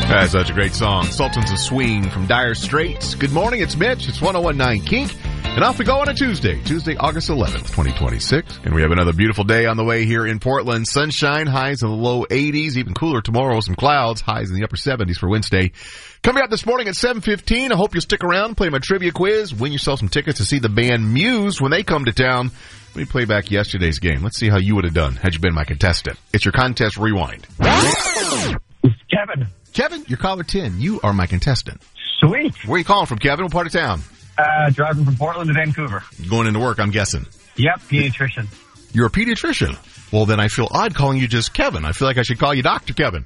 That's such a great song. Sultans of Swing from Dire Straits. Good morning, it's Mitch. It's 101.9 Kink. And off we go on a Tuesday, August 11th, 2026. And we have another beautiful day on the way here in Portland. Sunshine, highs in the low 80s, even cooler tomorrow, some clouds, highs in the upper 70s for Wednesday. Coming up this morning at 7:15, I hope you'll stick around, play my trivia quiz, win yourself some tickets to see the band Muse when they come to town. Let me play back yesterday's game. Let's see how you would have done had you been my contestant. It's your contest rewind. Kevin. Kevin, you're caller 10. You are my contestant. Sweet. Where are you calling from, Kevin? What part of town? Driving from Portland to Vancouver. Going into work, I'm guessing. Yep, pediatrician. You're a pediatrician. Well, then I feel odd calling you just Kevin. I feel like I should call you Dr. Kevin.